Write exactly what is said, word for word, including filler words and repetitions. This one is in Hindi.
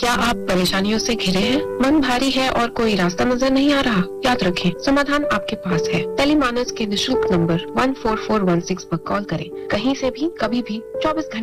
क्या आप परेशानियों से घिरे हैं? मन भारी है और कोई रास्ता नजर नहीं आ रहा? याद रखें, समाधान आपके पास है। टेलीमानस के निशुल्क number one four four one six पर कॉल करें। कहीं से भी, कभी भी, चौबीस घंटे